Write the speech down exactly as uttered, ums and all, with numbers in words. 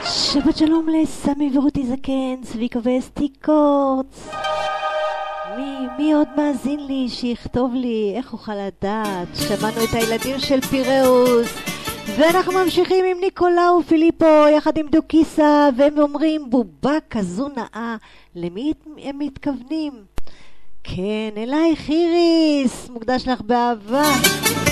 שבת שלום לסמי ורותי זקן, צביקה ואסתי קורץ. מי, מי עוד מאזין לי שיכתוב לי איך אוכל לדעת? שמענו את הילדים של פיראוס ואנחנו ממשיכים עם ניקולאו פיליפו יחד עם דוקיסה, והם אומרים בובה כזו נאה. למי הם מתכוונים? כן, אלייך איריס, מוקדש לך באהבה.